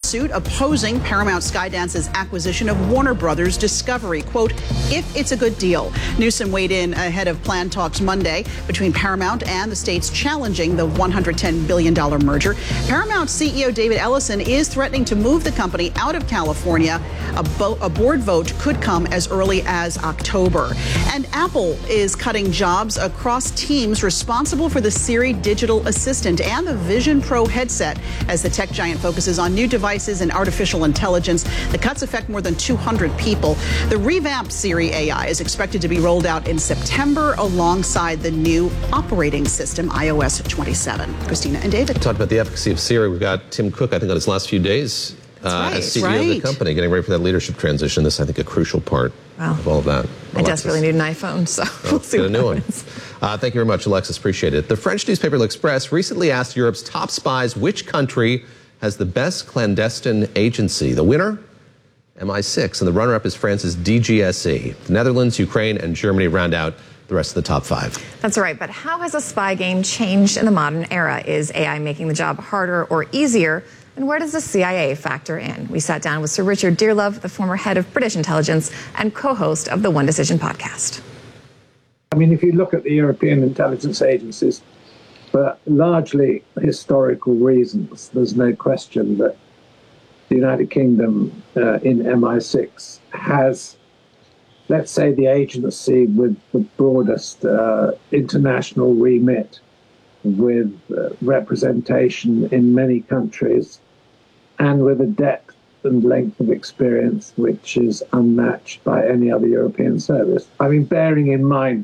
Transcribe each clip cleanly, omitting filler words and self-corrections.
suit opposing Paramount Skydance's acquisition of Warner Brothers Discovery. Quote, if it's a good deal. Newsom weighed in ahead of planned talks Monday between Paramount and the states challenging the $110 billion merger. Paramount CEO David Ellison is threatening to move the company out of California. A board vote could come as early as October. And Apple is cutting jobs across teams responsible for the Siri digital assistant and the Vision Pro headset as the tech giant focuses on new devices and artificial intelligence. The cuts affect more than 200 people. The revamped Siri AI is expected to be rolled out in September alongside the new operating system, iOS 27. Christina and David. Talked about the efficacy of Siri. We've got Tim Cook, I think, on his last few days as CEO of the company, getting ready for that leadership transition. This, I think, a crucial part of all of that. I desperately need an iPhone, so we'll see get what a new one. happens. Thank you very much, Alexis. Appreciate it. The French newspaper L'Express recently asked Europe's top spies which country has the best clandestine agency. The winner? MI6. And the runner-up is France's DGSE. The Netherlands, Ukraine, and Germany round out the rest of the top five. That's right. But how has a spy game changed in the modern era? Is AI making the job harder or easier? And where does the CIA factor in? We sat down with Sir Richard Dearlove, the former head of British intelligence and co-host of the One Decision podcast. I mean, if you look at the European intelligence agencies, for largely historical reasons, there's no question that the United Kingdom in MI6 has, let's say, the agency with the broadest international remit, with representation in many countries, and with a depth and length of experience which is unmatched by any other European service. I mean, bearing in mind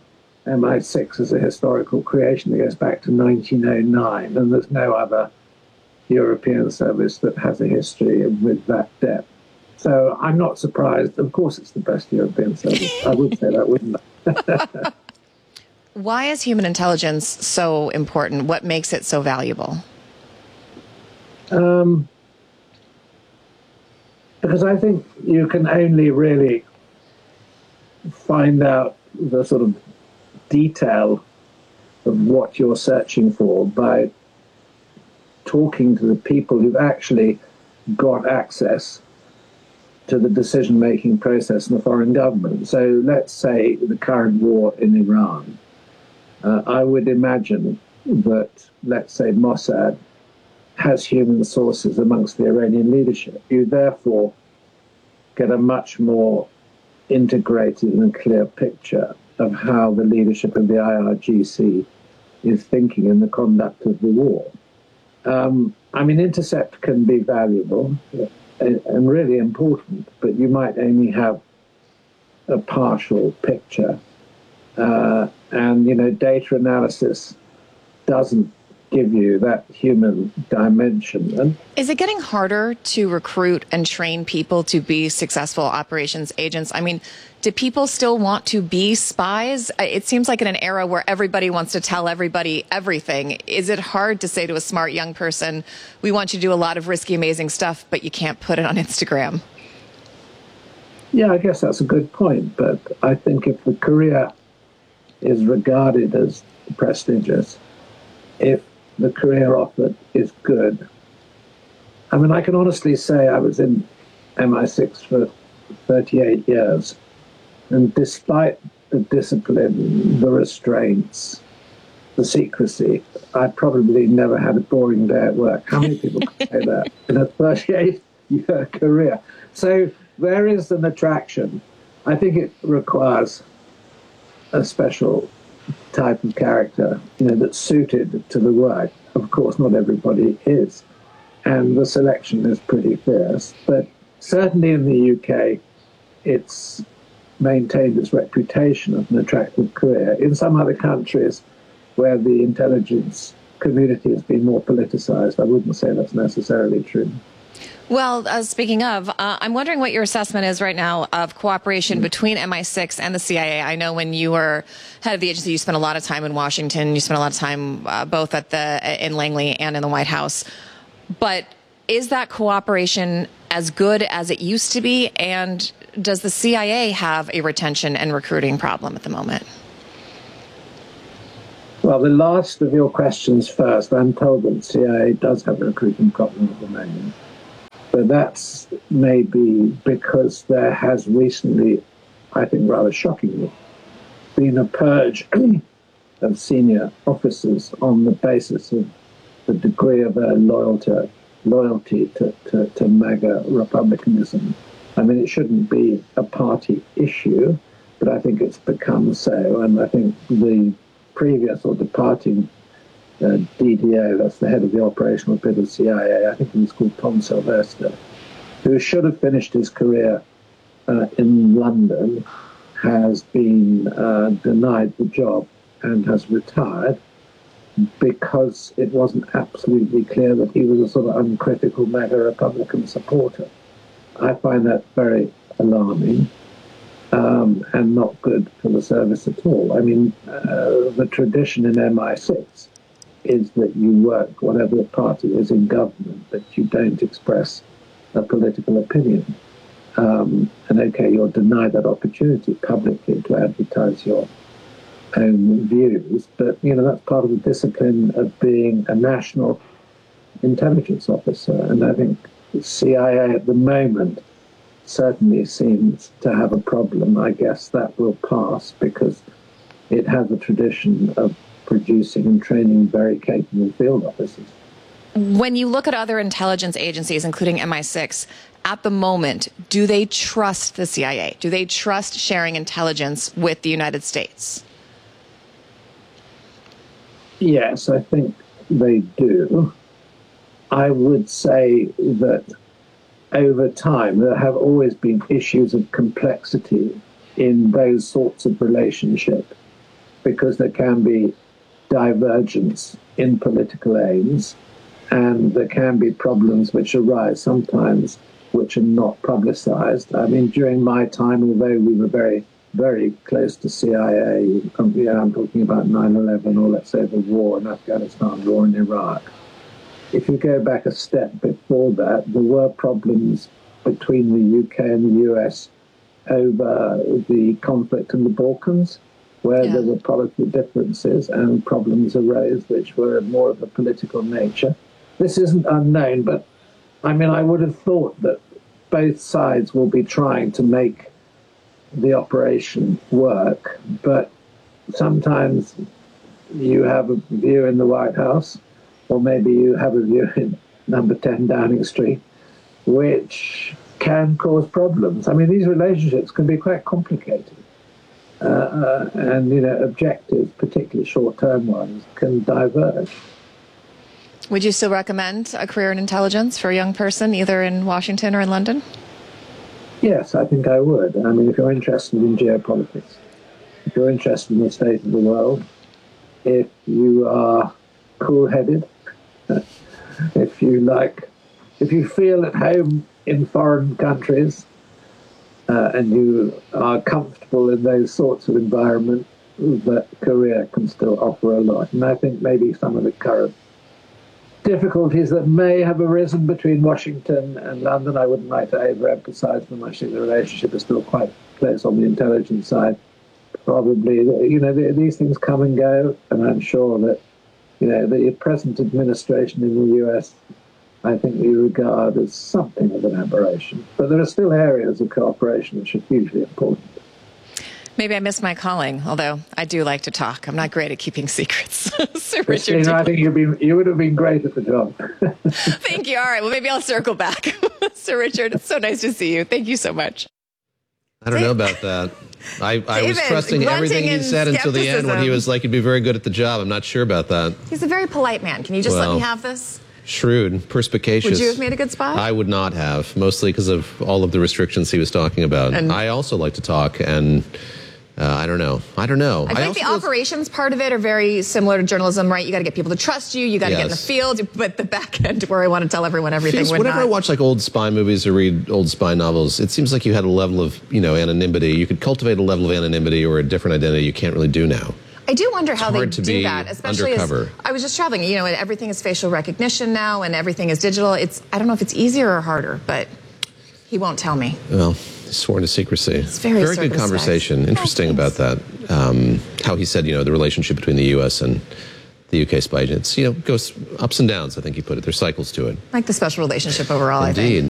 MI6 is a historical creation that goes back to 1909, and there's no other European service that has a history with that depth. So I'm not surprised. Of course, it's the best European service. I would say that, wouldn't I? Why is human intelligence so important? What makes it so valuable? Because I think you can only really find out the sort of detail of what you're searching for by talking to the people who've actually got access to the decision-making process in the foreign government. So let's say the current war in Iran. I would imagine that, let's say, Mossad has human sources amongst the Iranian leadership. You therefore get a much more integrated and clear picture of how the leadership of the IRGC is thinking in the conduct of the war. I mean, intercept can be valuable and really important, but you might only have a partial picture. And, you know, data analysis doesn't give you that human dimension. And is it getting harder to recruit and train people to be successful operations agents? I mean, do people still want to be spies? It seems like in an era where everybody wants to tell everybody everything, is it hard to say to a smart young person, we want you to do a lot of risky, amazing stuff, but you can't put it on Instagram? Yeah, I guess that's a good point. But I think if the career is regarded as prestigious, if the career offered is good. I mean, I can honestly say I was in MI6 for 38 years, and despite the discipline, the restraints, the secrecy, I probably never had a boring day at work. How many people can say that in a 38-year career? So there is an attraction. I think it requires a special type of character, you know, that's suited to the work. Of course, not everybody is, and the selection is pretty fierce. But certainly in the UK, it's maintained its reputation of an attractive career. In some other countries where the intelligence community has been more politicized, I wouldn't say that's necessarily true. Well, speaking of, I'm wondering what your assessment is right now of cooperation between MI6 and the CIA. I know when you were head of the agency, you spent a lot of time in Washington. You spent a lot of time both in Langley and in the White House. But is that cooperation as good as it used to be? And does the CIA have a retention and recruiting problem at the moment? Well, the last of your questions first. I'm told that the CIA does have a recruiting problem at the moment. But that's maybe because there has recently, I think rather shockingly, been a purge of senior officers on the basis of the degree of their loyalty to MAGA republicanism. I mean, it shouldn't be a party issue, but I think it's become so. And I think the previous or departing DDO, that's the head of the operational bit of CIA, I think he was called Tom Sylvester, who should have finished his career in London, has been denied the job and has retired because it wasn't absolutely clear that he was a sort of uncritical MAGA Republican supporter. I find that very alarming and not good for the service at all. I mean, the tradition in MI6 is that you work, whatever the party is in government, that you don't express a political opinion. And okay, you're denied that opportunity publicly to advertise your own views, but that's part of the discipline of being a national intelligence officer. And I think the CIA at the moment certainly seems to have a problem. I guess that will pass because it has a tradition of producing and training very capable field officers. When you look at other intelligence agencies, including MI6, at the moment, do they trust the CIA? Do they trust sharing intelligence with the United States? Yes, I think they do. I would say that over time there have always been issues of complexity in those sorts of relationship because there can be divergence in political aims and there can be problems which arise sometimes which are not publicized. I mean, during my time, although we were very, very close to CIA, I'm talking about 9/11 or let's say the war in Afghanistan, war in Iraq. If you go back a step before that, there were problems between the UK and the US over the conflict in the Balkans, where there were policy differences and problems arose which were more of a political nature. This isn't unknown, but I mean, I would have thought that both sides will be trying to make the operation work, but sometimes you have a view in the White House, or maybe you have a view in number 10 Downing Street, which can cause problems. I mean, these relationships can be quite complicated. And, objectives, particularly short-term ones, can diverge. Would you still recommend a career in intelligence for a young person, either in Washington or in London? Yes, I think I would. I mean, if you're interested in geopolitics, if you're interested in the state of the world, if you are cool-headed, if you feel at home in foreign countries, and you are comfortable in those sorts of environment, that career can still offer a lot. And I think maybe some of the current difficulties that may have arisen between Washington and London, I wouldn't like to overemphasize them. I think the relationship is still quite close on the intelligence side. Probably, these things come and go, and I'm sure that, the present administration in the US, I think we regard as something of an aberration. But there are still areas of cooperation which are hugely important. Maybe I missed my calling, although I do like to talk. I'm not great at keeping secrets. Sir Christine, Richard, I think you would have been great at the job. Thank you. All right. Well, maybe I'll circle back. Sir Richard, it's so nice to see you. Thank you so much. I don't know about that. I was trusting everything he said until the end when he was like, he'd be very good at the job. I'm not sure about that. He's a very polite man. Can you just let me have this? Shrewd, perspicacious. Would you have made a good spot? I would not have, mostly because of all of the restrictions he was talking about. And I also like to talk, and I don't know. I think the operations part of it are very similar to journalism, right? You got to get people to trust you. You got to get in the field. But the back end, where I want to tell everyone everything. Whenever I watch like old spy movies or read old spy novels, it seems like you had a level of anonymity. You could cultivate a level of anonymity or a different identity you can't really do now. I do wonder how they do that, especially undercover. as I was just traveling. Everything is facial recognition now, and everything is digital. I don't know if it's easier or harder, but he won't tell me. Well, he's sworn to secrecy. It's very good conversation. Interesting about that. How he said, the relationship between the U.S. and the UK spy agents, goes ups and downs. I think he put it. There's cycles to it. Like the special relationship overall. Indeed. I think.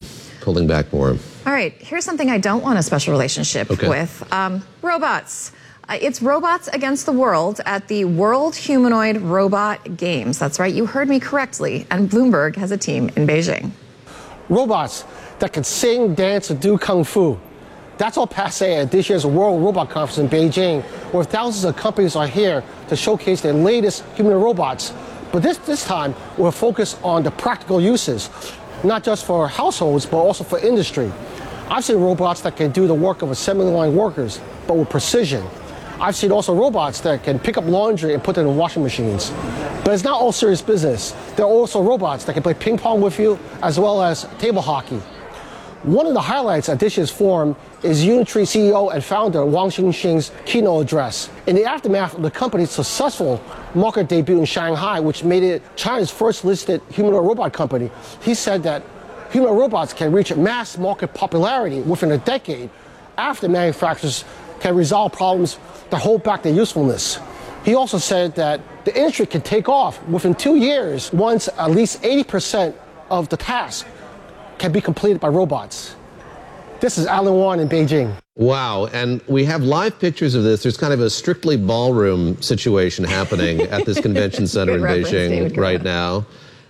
holding back more. All right, here's something I don't want a special relationship with. Robots. It's robots against the world at the World Humanoid Robot Games. That's right, you heard me correctly. And Bloomberg has a team in Beijing. Robots that can sing, dance, and do kung fu. That's all passe at this year's World Robot Conference in Beijing, where thousands of companies are here to showcase their latest humanoid robots. But this time, we're focused on the practical uses, not just for households, but also for industry. I've seen robots that can do the work of assembly line workers, but with precision. I've seen also robots that can pick up laundry and put it in washing machines. But it's not all serious business. There are also robots that can play ping pong with you, as well as table hockey. One of the highlights at this year's forum is Unitree CEO and founder Wang Xingxing's keynote address. In the aftermath of the company's successful market debut in Shanghai, which made it China's first listed humanoid robot company, he said that humanoid robots can reach mass market popularity within a decade after manufacturers can resolve problems that hold back their usefulness. He also said that the industry can take off within 2 years once at least 80% of the tasks can be completed by robots. This is Alan Wan in Beijing. Wow, and we have live pictures of this. There's kind of a strictly ballroom situation happening at this convention center in Beijing right now.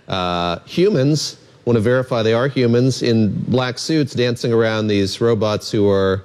Humans, want to verify they are humans in black suits dancing around these robots who are...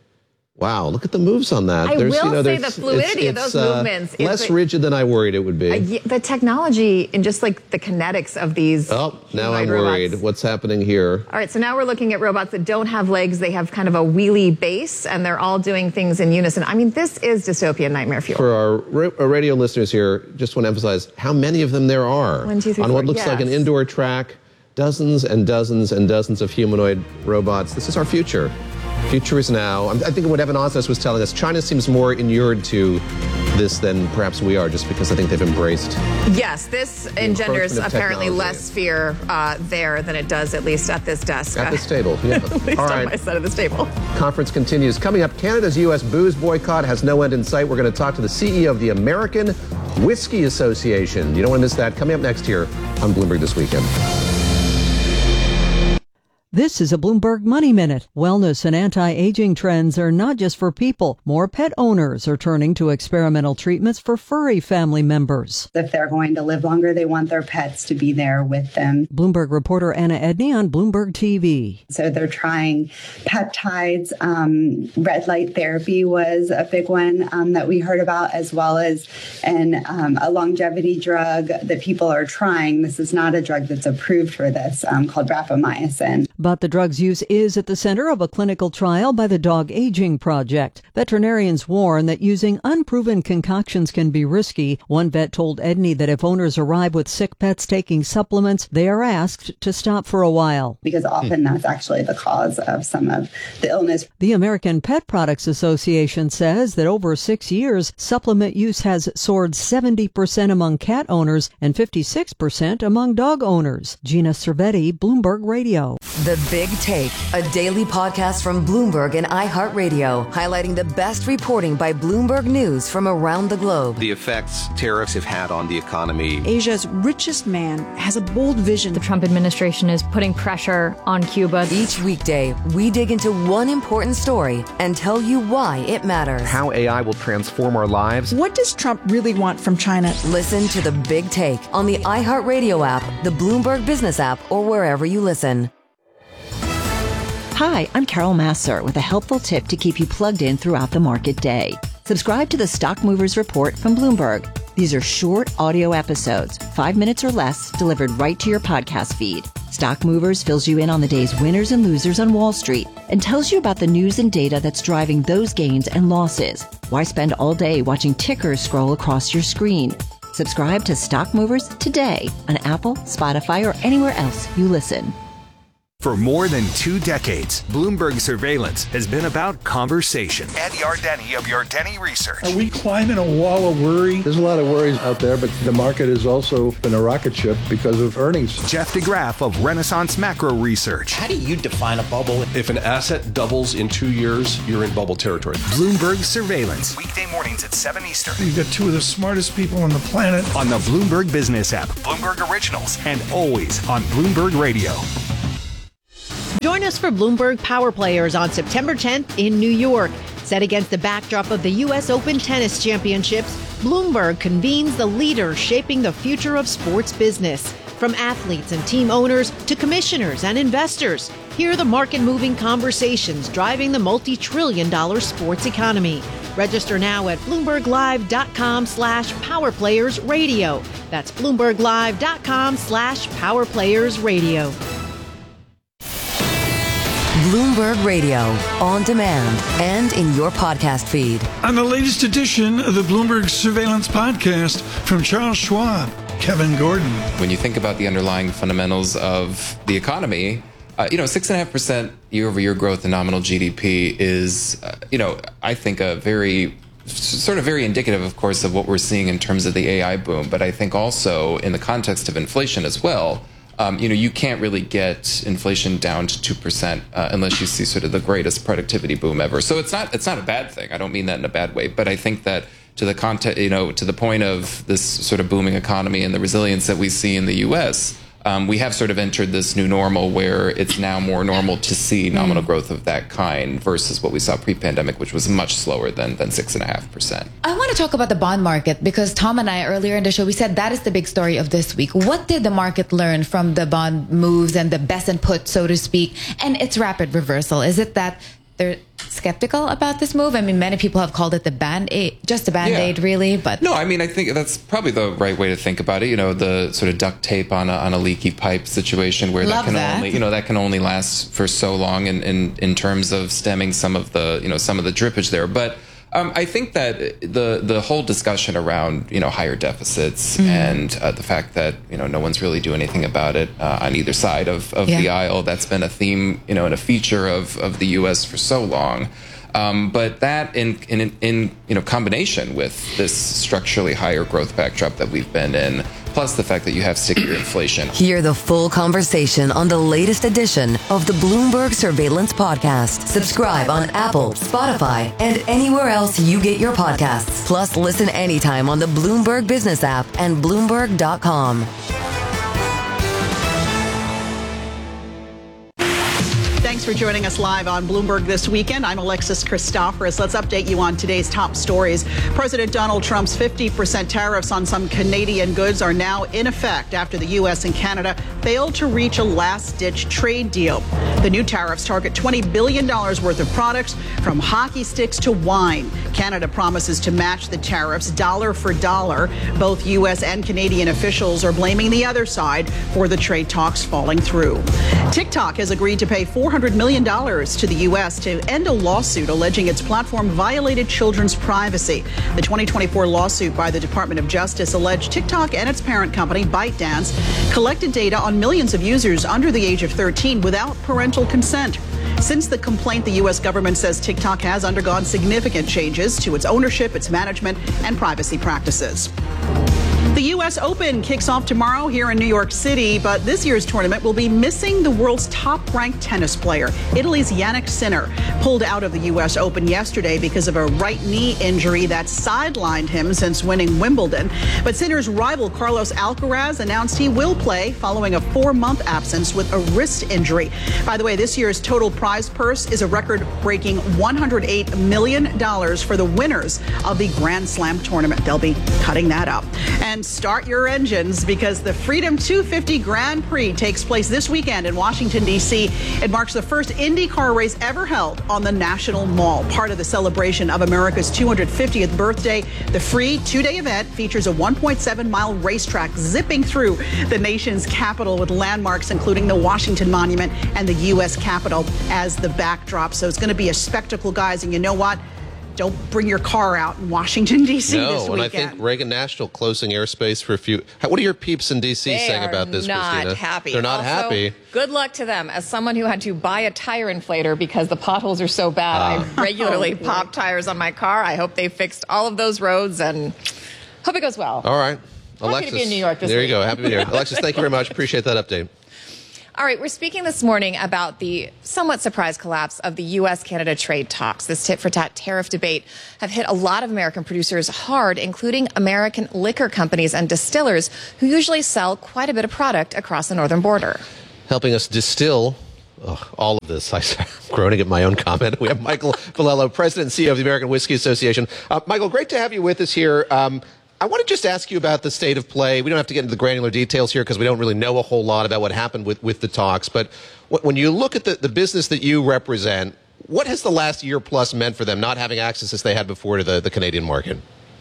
Wow, look at the moves on that. I will say the fluidity of those movements. Less rigid than I worried it would be. The technology and just like the kinetics of these. Oh, now I'm worried. What's happening here? All right, so now we're looking at robots that don't have legs. They have kind of a wheelie base, and they're all doing things in unison. I mean, this is dystopian nightmare fuel. For our radio listeners here, just want to emphasize how many of them there are. 1, 2, 3, on 4, what looks like an indoor track. Dozens and dozens and dozens of humanoid robots. This is our future. Future is now. I think what Evan Osnos was telling us, China seems more inured to this than perhaps we are, just because I think they've embraced. Yes, this engenders apparently less fear there than it does, at least at this desk. At this table, yeah. At least on my side of this table. Conference continues. Coming up, Canada's U.S. booze boycott has no end in sight. We're going to talk to the CEO of the American Whiskey Association. You don't want to miss that. Coming up next here on Bloomberg This Weekend. This is a Bloomberg Money Minute. Wellness and anti-aging trends are not just for people. More pet owners are turning to experimental treatments for furry family members. If they're going to live longer, they want their pets to be there with them. Bloomberg reporter Anna Edney on Bloomberg TV. So they're trying peptides. Red light therapy was a big one that we heard about, as well as a longevity drug that people are trying. This is not a drug that's approved for this, called rapamycin. But the drug's use is at the center of a clinical trial by the Dog Aging Project. Veterinarians warn that using unproven concoctions can be risky. One vet told Edney that if owners arrive with sick pets taking supplements, they are asked to stop for a while. Because often that's actually the cause of some of the illness. The American Pet Products Association says that over 6 years, supplement use has soared 70% among cat owners and 56% among dog owners. Gina Cervetti, Bloomberg Radio. The Big Take, a daily podcast from Bloomberg and iHeartRadio, highlighting the best reporting by Bloomberg News from around the globe. The effects tariffs have had on the economy. Asia's richest man has a bold vision. The Trump administration is putting pressure on Cuba. Each weekday, we dig into one important story and tell you why it matters. How AI will transform our lives. What does Trump really want from China? Listen to The Big Take on the iHeartRadio app, the Bloomberg Business app, or wherever you listen. Hi, I'm Carol Massar with a helpful tip to keep you plugged in throughout the market day. Subscribe to the Stock Movers Report from Bloomberg. These are short audio episodes, 5 minutes or less, delivered right to your podcast feed. Stock Movers fills you in on the day's winners and losers on Wall Street and tells you about the news and data that's driving those gains and losses. Why spend all day watching tickers scroll across your screen? Subscribe to Stock Movers today on Apple, Spotify, or anywhere else you listen. For more than 2 decades, Bloomberg Surveillance has been about conversation. Ed Yardeni of Yardeni Research. Are we climbing a wall of worry? There's a lot of worries out there, but the market has also been a rocket ship because of earnings. Jeff DeGraff of Renaissance Macro Research. How do you define a bubble? If an asset doubles in 2 years, you're in bubble territory. Bloomberg Surveillance. Weekday mornings at 7 Eastern. You've got 2 of the smartest people on the planet. On the Bloomberg Business app, Bloomberg Originals, and always on Bloomberg Radio. Join us for Bloomberg Power Players on September 10th in New York. Set against the backdrop of the U.S. Open Tennis Championships, Bloomberg convenes the leaders shaping the future of sports business. From athletes and team owners to commissioners and investors, hear the market-moving conversations driving the multi-trillion-dollar sports economy. Register now at BloombergLive.com/PowerPlayersRadio. That's BloombergLive.com/PowerPlayersRadio. Bloomberg Radio, on demand and in your podcast feed. On the latest edition of the Bloomberg Surveillance Podcast from Charles Schwab, Kevin Gordon. When you think about the underlying fundamentals of the economy, 6.5% year-over-year growth in nominal GDP is, I think a very indicative, of course, of what we're seeing in terms of the AI boom. But I think also in the context of inflation as well, you can't really get inflation down to 2% unless you see sort of the greatest productivity boom ever. So it's not a bad thing. I don't mean that in a bad way, but I think that to the to the point of this sort of booming economy and the resilience that we see in the U.S., we have sort of entered this new normal where it's now more normal to see nominal growth of that kind versus what we saw pre-pandemic, which was much slower than 6.5%. I want to talk about the bond market because Tom and I earlier in the show, we said that is the big story of this week. What did the market learn from the bond moves and the best and put, so to speak, and its rapid reversal? Is it that they're skeptical about this move? I mean, many people have called it the Band-Aid, just a Band-Aid, really. But no, I mean, I think that's probably the right way to think about it. The sort of duct tape on a leaky pipe situation where that can only last for so long in terms of stemming some of the drippage there. But I think that the whole discussion around higher deficits and the fact that no one's really doing anything about it on either side of the aisle, that's been a theme and a feature of the U.S. for so long. But that in combination with this structurally higher growth backdrop that we've been in, plus the fact that you have stickier inflation. Hear the full conversation on the latest edition of the Bloomberg Surveillance Podcast. Subscribe on Apple, Spotify, and anywhere else you get your podcasts. Plus, listen anytime on the Bloomberg Business app and Bloomberg.com. Thanks for joining us live on Bloomberg this weekend. I'm Alexis Christoforous. Let's update you on today's top stories. President Donald Trump's 50% tariffs on some Canadian goods are now in effect after the U.S. and Canada failed to reach a last-ditch trade deal. The new tariffs target $20 billion worth of products, from hockey sticks to wine. Canada promises to match the tariffs dollar for dollar. Both U.S. and Canadian officials are blaming the other side for the trade talks falling through. TikTok has agreed to pay $400 million to the U.S. to end a lawsuit alleging its platform violated children's privacy. The 2024 lawsuit by the Department of Justice alleged TikTok and its parent company, ByteDance, collected data on millions of users under the age of 13 without parental consent. Since the complaint, the U.S. government says TikTok has undergone significant changes to its ownership, its management, and privacy practices. The U.S. Open kicks off tomorrow here in New York City, but this year's tournament will be missing the world's top-ranked tennis player. Italy's Jannik Sinner pulled out of the U.S. Open yesterday because of a right knee injury that sidelined him since winning Wimbledon. But Sinner's rival Carlos Alcaraz announced he will play following a 4-month absence with a wrist injury. By the way, this year's total prize purse is a record-breaking $108 million for the winners of the Grand Slam tournament. They'll be cutting that up. And start your engines because the Freedom 250 Grand Prix takes place this weekend in Washington, D.C. It marks the first IndyCar race ever held on the National Mall. Part of the celebration of America's 250th birthday, the free 2-day event features a 1.7-mile racetrack zipping through the nation's capital with landmarks including the Washington Monument and the U.S. Capitol as the backdrop. So it's going to be a spectacle, guys. And you know what? Don't bring your car out in Washington, D.C. this weekend. No, and I think Reagan National closing airspace for a few. What are your peeps in D.C. saying about this, Christina? Not happy. They're not happy. Good luck to them. As someone who had to buy a tire inflator because the potholes are so bad, I regularly pop tires on my car. I hope they fixed all of those roads and hope it goes well. All right. Happy to be in New York this There week. you go. Happy to be here. Alexis, thank you very much. Appreciate that update. All right, we're speaking this morning about the somewhat surprise collapse of the U.S.-Canada trade talks. This tit-for-tat tariff debate have hit a lot of American producers hard, including American liquor companies and distillers who usually sell quite a bit of product across the northern border. Helping us distill all of this. I'm groaning at my own comment. We have Michael Bolello, President and CEO of the American Whiskey Association. Michael, great to have you with us here. I want to just ask you about the state of play. We don't have to get into the granular details here because we don't really know a whole lot about what happened with the talks. But when you look at the business that you represent, what has the last year plus meant for them, not having access as they had before to the Canadian market?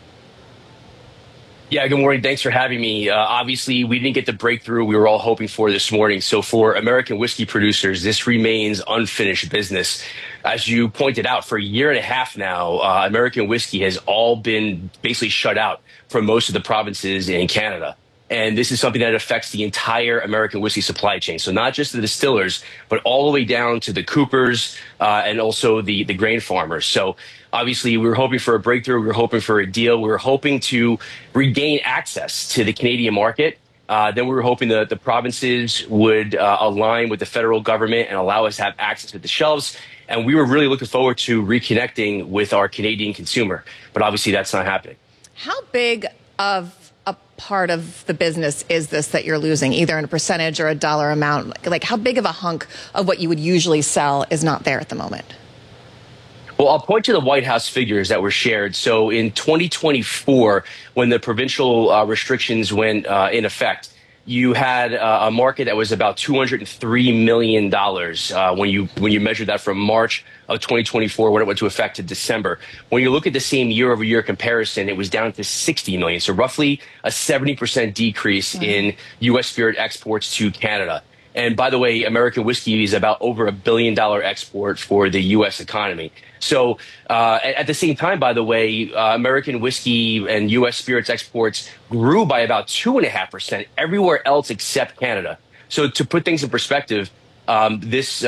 Yeah, good morning. Thanks for having me. Obviously, we didn't get the breakthrough we were all hoping for this morning. So for American whiskey producers, this remains unfinished business. As you pointed out, for a year and a half now, American whiskey has all been basically shut out from most of the provinces in Canada. And this is something that affects the entire American whiskey supply chain. So not just the distillers, but all the way down to the coopers and also the grain farmers. So obviously, we were hoping for a breakthrough. We were hoping for a deal. We were hoping to regain access to the Canadian market. Then we were hoping the provinces would align with the federal government and allow us to have access to the shelves. And we were really looking forward to reconnecting with our Canadian consumer. But obviously, that's not happening. How big of a part of the business is this that you're losing, either in a percentage or a dollar amount? Like, how big of a hunk of what you would usually sell is not there at the moment? Well, I'll point to the White House figures that were shared. So in 2024, when the provincial restrictions went in effect, you had a market that was about $203 million when you measure that from March of 2024 when it went to effect to December. When you look at the same year-over-year comparison, it was down to $60 million. So roughly a 70% decrease in U.S. spirit exports to Canada. And by the way, American whiskey is about over $1 billion export for the U.S. economy. So at the same time, by the way, American whiskey and U.S. spirits exports grew by about 2.5% everywhere else except Canada. So to put things in perspective, this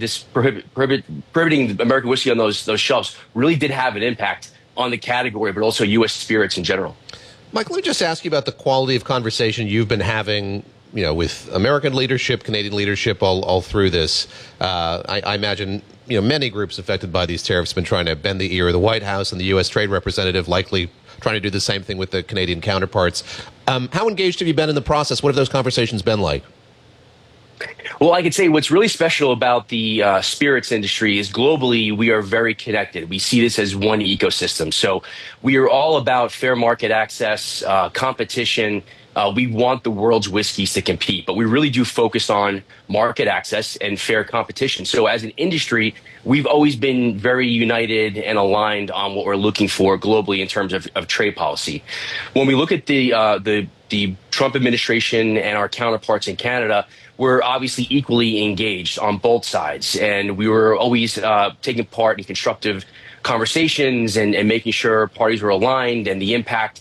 prohibiting American whiskey on those shelves really did have an impact on the category, but also U.S. spirits in general. Mike, let me just ask you about the quality of conversation you've been having, with American leadership, Canadian leadership all through this. I imagine, many groups affected by these tariffs have been trying to bend the ear of the White House and the U.S. Trade Representative, likely trying to do the same thing with the Canadian counterparts. How engaged have you been in the process? What have those conversations been like? Well, I could say what's really special about the spirits industry is globally we are very connected. We see this as one ecosystem. So we are all about fair market access, competition. We want the world's whiskeys to compete, but we really do focus on market access and fair competition. So as an industry, we've always been very united and aligned on what we're looking for globally in terms of trade policy. When we look at the Trump administration and our counterparts in Canada, we're obviously equally engaged on both sides. And we were always taking part in constructive conversations and making sure parties were aligned and the impact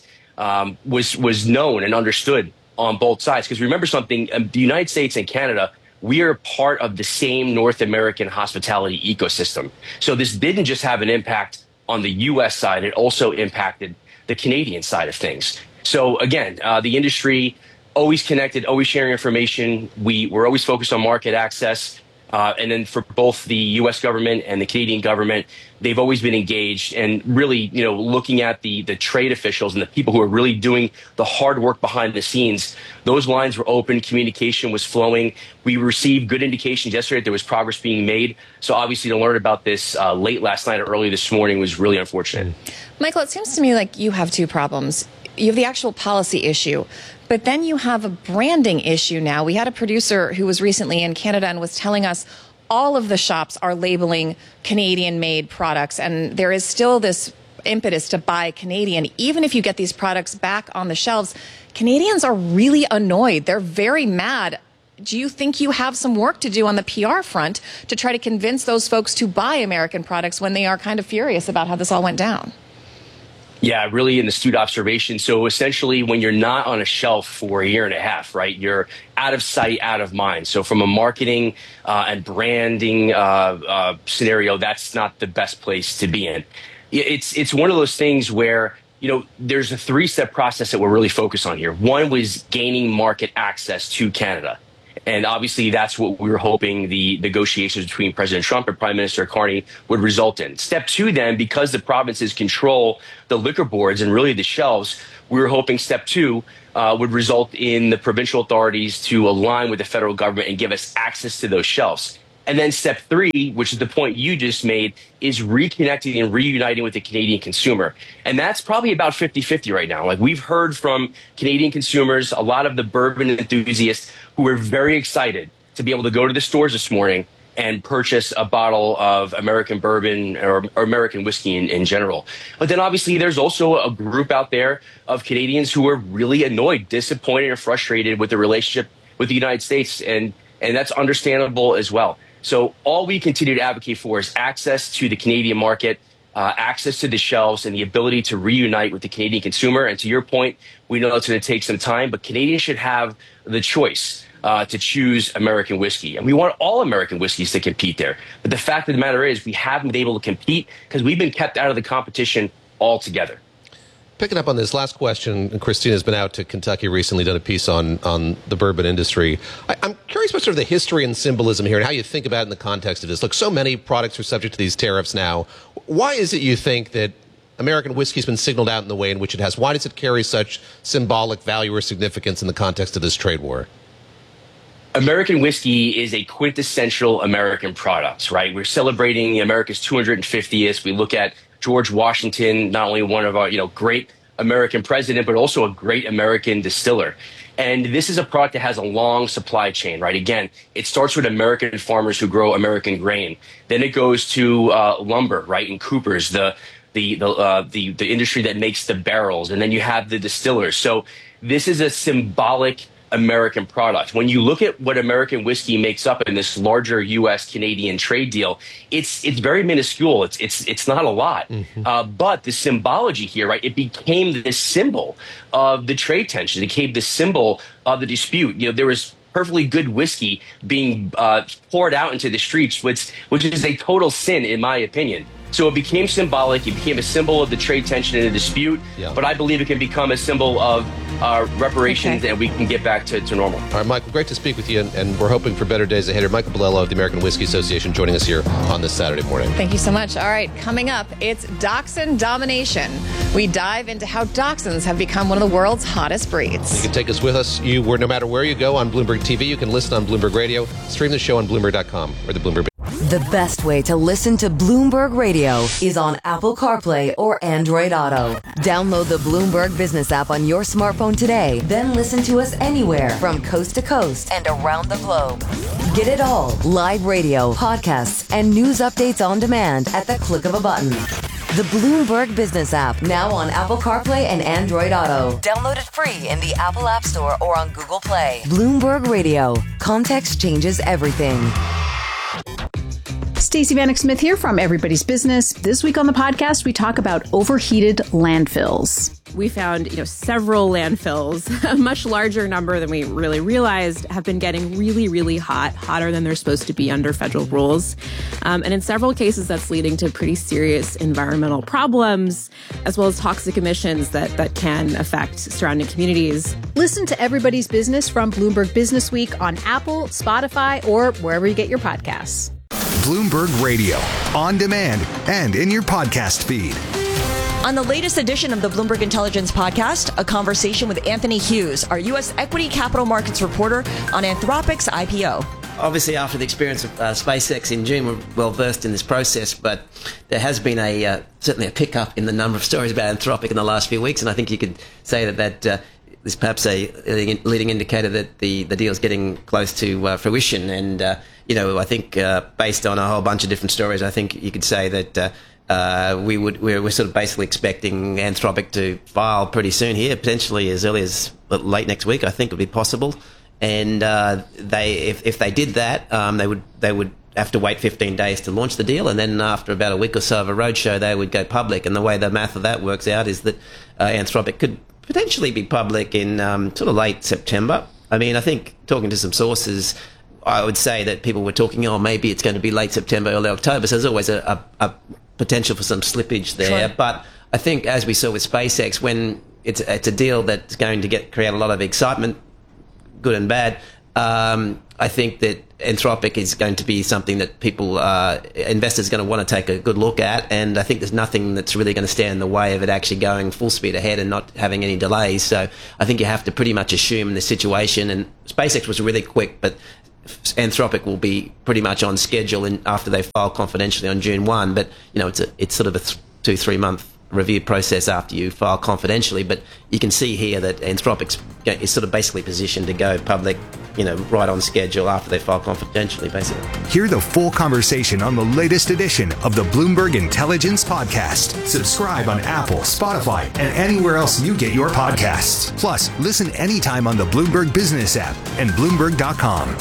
was known and understood on both sides. Because remember something, the United States and Canada, we are part of the same North American hospitality ecosystem. So this didn't just have an impact on the U.S. side, it also impacted the Canadian side of things. So again, the industry always connected, always sharing information. We're always focused on market access. And then for both the U.S. government and the Canadian government, they've always been engaged and really, looking at the trade officials and the people who are really doing the hard work behind the scenes. Those lines were open. Communication was flowing. We received good indications yesterday that there was progress being made. So obviously to learn about this late last night or early this morning was really unfortunate. Michael, it seems to me like you have two problems. You have the actual policy issue, but then you have a branding issue now. We had a producer who was recently in Canada and was telling us all of the shops are labeling Canadian-made products, and there is still this impetus to buy Canadian. Even if you get these products back on the shelves, Canadians are really annoyed. They're very mad. Do you think you have some work to do on the PR front to try to convince those folks to buy American products when they are kind of furious about how this all went down? Yeah, really an astute observation. So essentially, when you're not on a shelf for a year and a half, right, you're out of sight, out of mind. So from a marketing and branding scenario, that's not the best place to be in. It's one of those things where, there's a three-step process that we're really focused on here. One was gaining market access to Canada. And obviously, that's what we were hoping the negotiations between President Trump and Prime Minister Carney would result in. Step two, then, because the provinces control the liquor boards and really the shelves, we were hoping step two would result in the provincial authorities to align with the federal government and give us access to those shelves. And then step 3, which is the point you just made, is reconnecting and reuniting with the Canadian consumer. And that's probably about 50-50 right now. Like, we've heard from Canadian consumers, a lot of the bourbon enthusiasts who are very excited to be able to go to the stores this morning and purchase a bottle of American bourbon or American whiskey in general. But then obviously there's also a group out there of Canadians who are really annoyed, disappointed, or frustrated with the relationship with the United States. And that's understandable as well. So all we continue to advocate for is access to the Canadian market, access to the shelves, and the ability to reunite with the Canadian consumer. And to your point, we know it's going to take some time, but Canadians should have the choice to choose American whiskey. And we want all American whiskeys to compete there. But the fact of the matter is we haven't been able to compete because we've been kept out of the competition altogether. Picking up on this last question, Christina's been out to Kentucky recently, done a piece on the bourbon industry. I'm curious about sort of the history and symbolism here and how you think about it in the context of this. Look, so many products are subject to these tariffs now. Why is it you think that American whiskey's been signaled out in the way in which it has? Why does it carry such symbolic value or significance in the context of this trade war? American whiskey is a quintessential American product, right? We're celebrating America's 250th. We look at George Washington, not only one of our, great American president, but also a great American distiller. And this is a product that has a long supply chain, right? Again, it starts with American farmers who grow American grain. Then it goes to lumber, right? And Coopers, the industry that makes the barrels. And then you have the distillers. So this is a symbolic American product. When you look at what American whiskey makes up in this larger U.S.-Canadian trade deal, it's very minuscule. It's not a lot. Mm-hmm. But the symbology here, right? It became this symbol of the trade tension. It became the symbol of the dispute. There was perfectly good whiskey being poured out into the streets, which is a total sin, in my opinion. So it became symbolic. It became a symbol of the trade tension and the dispute. Yeah. But I believe it can become a symbol of reparations, and we can get back to normal. All right, Michael, great to speak with you, and we're hoping for better days ahead. Michael Bolello of the American Whiskey Association joining us here on this Saturday morning. Thank you so much. All right, coming up, it's Dachshund Domination. We dive into how Dachshunds have become one of the world's hottest breeds. You can take us with us. No matter where you go on Bloomberg TV, you can listen on Bloomberg Radio, stream the show on Bloomberg.com or the Bloomberg. The best way to listen to Bloomberg Radio is on Apple CarPlay or Android Auto. Download the Bloomberg Business app on your smartphone today, then listen to us anywhere from coast to coast and around the globe. Get it all, live radio, podcasts, and news updates on demand at the click of a button. The Bloomberg Business app, now on Apple CarPlay and Android Auto. Download it free in the Apple App Store or on Google Play. Bloomberg Radio. Context changes everything. Stacey Vanek Smith here from Everybody's Business. This week on the podcast, we talk about overheated landfills. We found, several landfills, a much larger number than we really realized, have been getting really, really hot, hotter than they're supposed to be under federal rules. And in several cases, that's leading to pretty serious environmental problems, as well as toxic emissions that can affect surrounding communities. Listen to Everybody's Business from Bloomberg Business Week on Apple, Spotify, or wherever you get your podcasts. Bloomberg Radio, on demand and in your podcast feed. On the latest edition of the Bloomberg Intelligence Podcast, a conversation with Anthony Hughes, our U.S. equity capital markets reporter on Anthropic's IPO. Obviously, after the experience of SpaceX in June, we're well versed in this process, but there has been certainly a pickup in the number of stories about Anthropic in the last few weeks, and I think you could say that is perhaps a leading indicator that the deal is getting close to fruition. And I think based on a whole bunch of different stories, I think you could say that we're sort of basically expecting Anthropic to file pretty soon here, potentially as early as late next week. I think it would be possible. And if they did that, they would have to wait 15 days to launch the deal, and then after about a week or so of a roadshow, they would go public. And the way the math of that works out is that Anthropic could potentially be public in sort of late September. I mean, I think talking to some sources, I would say that people were talking, maybe it's going to be late September, early October. So there's always a potential for some slippage there. Sure. But I think, as we saw with SpaceX, when it's a deal that's going to create a lot of excitement, good and bad, I think that Anthropic is going to be something that investors are going to want to take a good look at, and I think there's nothing that's really going to stand in the way of it actually going full speed ahead and not having any delays. So I think you have to pretty much assume the situation, and SpaceX was really quick, but Anthropic will be pretty much on schedule after they file confidentially on June 1. But, it's sort of a 2-3 month review process after you file confidentially. But you can see here that Anthropic is sort of basically positioned to go public, right on schedule after they file confidentially, basically. Hear the full conversation on the latest edition of the Bloomberg Intelligence Podcast. Subscribe on Apple, Spotify, and anywhere else you get your podcasts. Plus, listen anytime on the Bloomberg Business app and Bloomberg.com.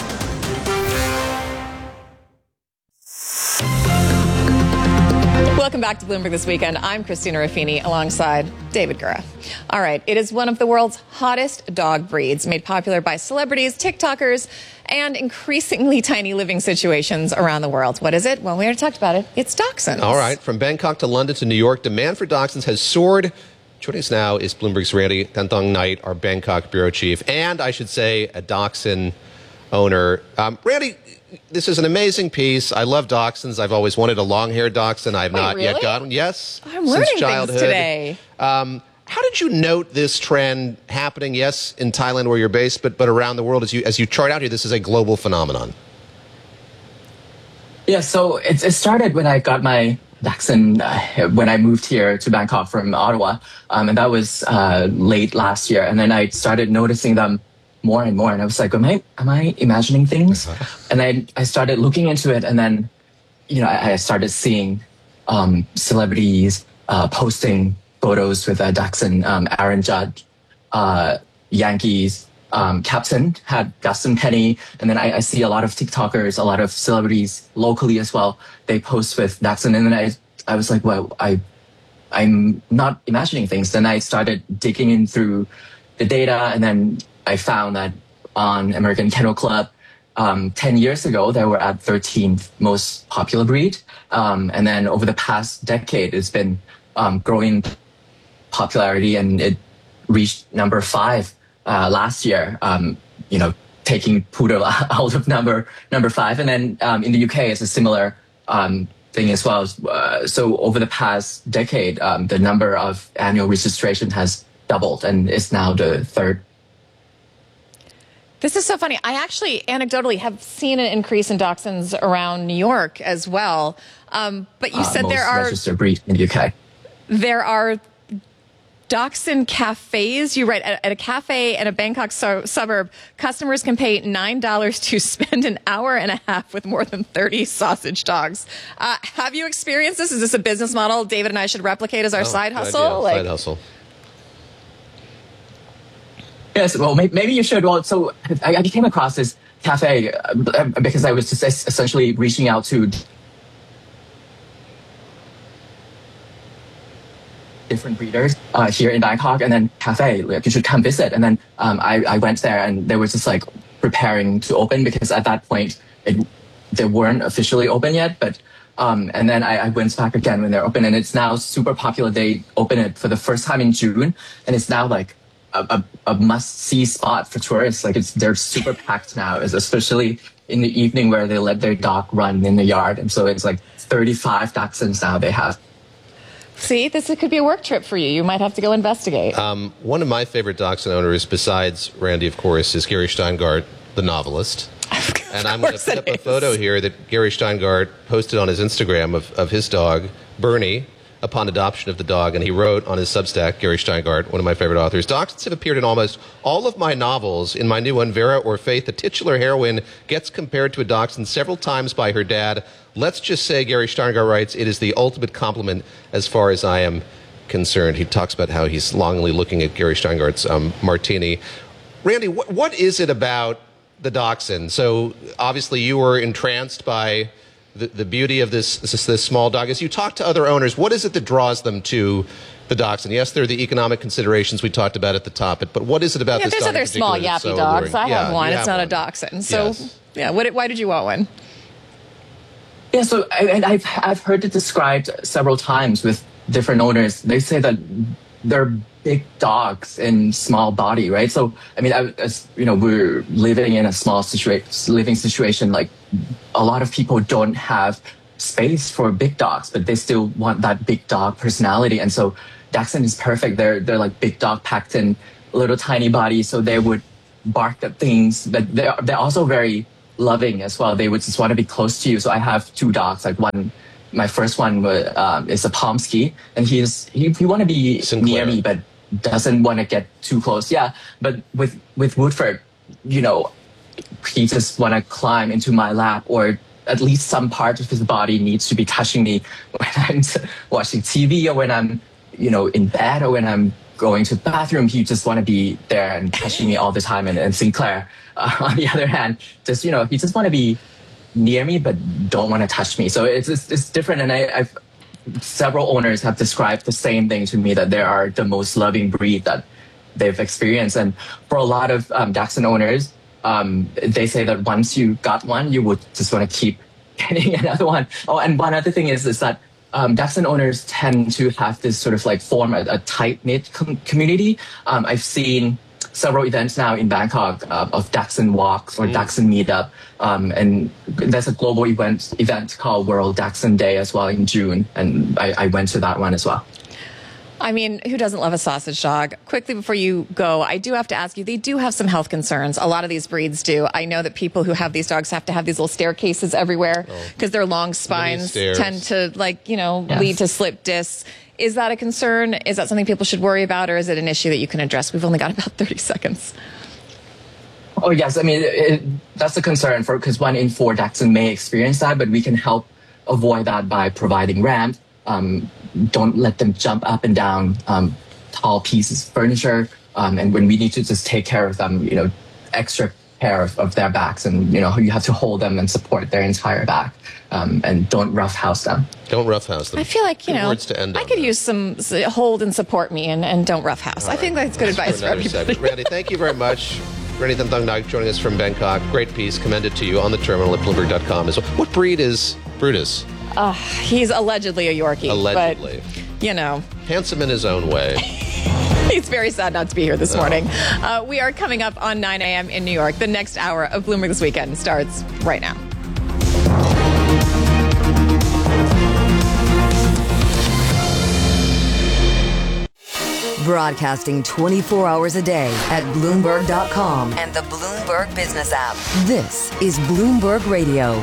Welcome back to Bloomberg This Weekend. I'm Christina Ruffini alongside David Gura. All right, it is one of the world's hottest dog breeds, made popular by celebrities, TikTokers, and increasingly tiny living situations around the world. What is it? Well, we already talked about it. It's dachshunds. All right, from Bangkok to London to New York, demand for dachshunds has soared. Joining us now is Bloomberg's Randy Tantong Knight, our Bangkok bureau chief, and I should say a dachshund owner. Randy, this is an amazing piece. I love dachshunds. I've always wanted a long-haired dachshund. I have not yet got one. Yes, I'm learning since childhood. things today. How did you note this trend happening? Yes, in Thailand where you're based, but around the world as you chart out here. This is a global phenomenon. Yeah, so it started when I got my dachshund when I moved here to Bangkok from Ottawa, and that was late last year. And then I started noticing them more and more, and I was like, am I imagining things? And I started looking into it, and then I started seeing celebrities posting photos with a dachshund. Aaron Judge, Yankees captain had Dustin Penny, and then I see a lot of TikTokers, a lot of celebrities locally as well. They post with dachshund, and then I was like, well, I'm not imagining things. Then I started digging in through the data, and then I found that on American Kennel Club, 10 years ago, they were at 13th most popular breed. And then over the past decade, it's been growing popularity, and it reached number 5 last year, taking Poodle out of number 5. And then in the UK, it's a similar thing as well. So over the past decade, the number of annual registration has doubled, and it's now the third. This is so funny. I actually anecdotally have seen an increase in dachshunds around New York as well. But you said there are registered breed in the UK. There are dachshund cafes. You write at a cafe in a Bangkok suburb, customers can pay $9 to spend an hour and a half with more than 30 sausage dogs. Have you experienced this? Is this a business model David and I should replicate as our side hustle? Side hustle. Yes, well, maybe you should. Well, so I came across this cafe because I was just essentially reaching out to different breeders here in Bangkok, and then cafe, like, you should come visit. And then I went there, and they were just like preparing to open, because at that point they weren't officially open yet. But and then I went back again when they're open, and it's now super popular. They open it for the first time in June, and it's now like a must-see spot for tourists. Like they're super packed now, especially in the evening where they let their dog run in the yard. And so it's like 35 dachshunds now they have. See, this could be a work trip for you. You might have to go investigate. One of my favorite dachshund owners, besides Randy, of course, is Gary Steingart, the novelist. And I'm going to put up a photo here that Gary Steingart posted on his Instagram of his dog, Bernie, upon adoption of the dog, and he wrote on his Substack, Gary Steingart, one of my favorite authors, dachshunds have appeared in almost all of my novels. In my new one, Vera or Faith, the titular heroine gets compared to a dachshund several times by her dad. Let's just say, Gary Steingart writes, it is the ultimate compliment as far as I am concerned. He talks about how he's longingly looking at Gary Steingart's Martini. Randy, what is it about the dachshund? So obviously you were entranced by the beauty of this small dog. As you talk to other owners, what is it that draws them to the dachshund? Yes, there are the economic considerations we talked about at the top, but what is it about this dog? There's other small yappy dogs. I have one. It's not a dachshund. So, yes. Yeah. Why did you want one? Yeah, so I've heard it described several times with different owners. They say that they're big dogs in small body, right? So, I mean, as you know, we're living in a small living situation. Like, a lot of people don't have space for big dogs, but they still want that big dog personality. And so, dachshund is perfect. They're like big dog packed in little tiny bodies, so they would bark at things, but they're also very loving as well. They would just want to be close to you. So I have 2 dogs. Like my first one is a Pomsky, and he want to be near me, but doesn't want to get too close. Yeah, but with Woodford, you know, he just want to climb into my lap, or at least some part of his body needs to be touching me when I'm watching TV, or when I'm, you know, in bed, or when I'm going to the bathroom. He just want to be there and touching me all the time. And Sinclair, on the other hand, just, you know, he just want to be near me, but don't want to touch me. So it's different. And I've several owners have described the same thing to me, that they are the most loving breed that they've experienced. And for a lot of Dachshund owners, they say that once you got one, you would just want to keep getting another one. Oh, and one other thing is that Dachshund owners tend to have this sort of like form a tight-knit community. I've seen several events now in Bangkok of Dachshund walks or Dachshund meetup. And there's a global event called World Dachshund Day as well in June. And I went to that one as well. I mean, who doesn't love a sausage dog? Quickly before you go, I do have to ask you, they do have some health concerns. A lot of these breeds do. I know that people who have these dogs have to have these little staircases everywhere because their long spines tend to, like, you know, lead to slip discs. Is that a concern? Is that something people should worry about, or is it an issue that you can address? We've only got about 30 seconds. Oh, yes. I mean, that's a concern because 1 in 4 Dachshund may experience that, but we can help avoid that by providing ramp. Don't let them jump up and down tall pieces of furniture. And when we need to just take care of them, you know, extra care of their backs, and, you know, you have to hold them and support their entire back. And don't roughhouse them. Don't roughhouse them. I feel like, you know, I could use some hold and support me and don't roughhouse. I think that's good advice for everybody. Randy, thank you very much. Randy Thongnak joining us from Bangkok. Great piece. Commended to you on the terminal at Bloomberg.com as well. What breed is Brutus? He's allegedly a Yorkie. Allegedly. But, you know. Handsome in his own way. He's very sad not to be here this morning. We are coming up on 9 a.m. in New York. The next hour of Bloomberg This Weekend starts right now. Broadcasting 24 hours a day at Bloomberg.com and the Bloomberg Business app. This is Bloomberg Radio.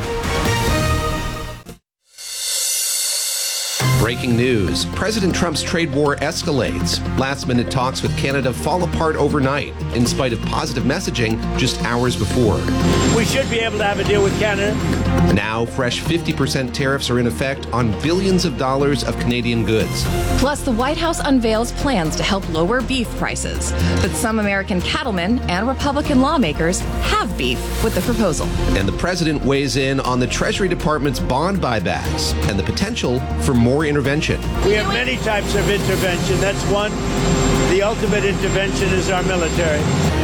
Breaking news. President Trump's trade war escalates. Last-minute talks with Canada fall apart overnight, in spite of positive messaging just hours before. We should be able to have a deal with Canada. Now, fresh 50% tariffs are in effect on billions of dollars of Canadian goods. Plus, the White House unveils plans to help lower beef prices. But some American cattlemen and Republican lawmakers have beef with the proposal. And the president weighs in on the Treasury Department's bond buybacks and the potential for more intervention. We have many types of intervention. That's one. The ultimate intervention is our military.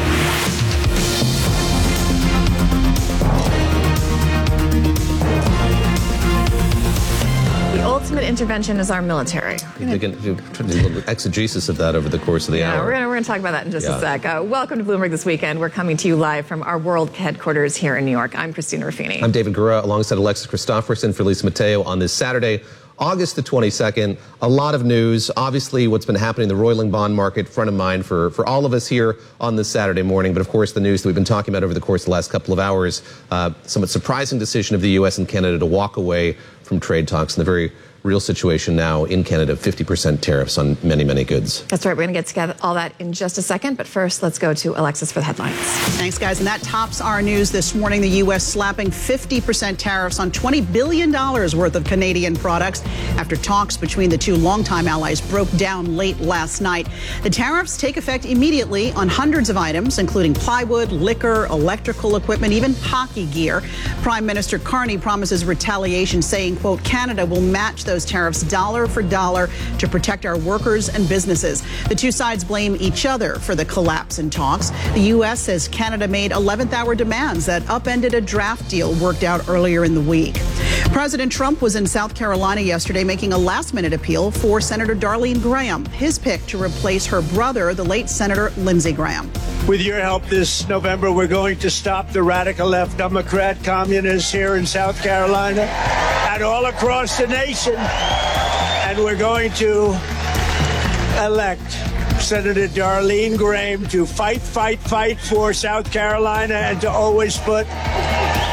The ultimate intervention is our military. We can do a little exegesis of that over the course of the hour. We're going to talk about that in just a sec. Welcome to Bloomberg This Weekend. We're coming to you live from our world headquarters here in New York. I'm Christina Ruffini. I'm David Gura, alongside Alexis Christopherson for Lisa Mateo on this Saturday, August the 22nd. A lot of news. Obviously, what's been happening in the roiling bond market, front of mind for all of us here on this Saturday morning. But of course, the news that we've been talking about over the course of the last couple of hours, somewhat surprising decision of the U.S. and Canada to walk away from trade talks, and the very real situation now in Canada, 50% tariffs on many, many goods. That's right. We're going to get together all that in just a second. But first, let's go to Alexis for the headlines. Thanks, guys. And that tops our news this morning. The U.S. slapping 50% tariffs on $20 billion worth of Canadian products after talks between the two longtime allies broke down late last night. The tariffs take effect immediately on hundreds of items, including plywood, liquor, electrical equipment, even hockey gear. Prime Minister Carney promises retaliation, saying, quote, Canada will match those tariffs dollar for dollar to protect our workers and businesses. The two sides blame each other for the collapse in talks. The U.S. says Canada made 11th hour demands that upended a draft deal worked out earlier in the week. President Trump was in South Carolina yesterday making a last-minute appeal for Senator Darlene Graham, his pick to replace her brother, the late Senator Lindsey Graham. With your help this November, we're going to stop the radical left Democrat communists here in South Carolina and all across the nation. And we're going to elect Senator Darlene Graham to fight for South Carolina and to always put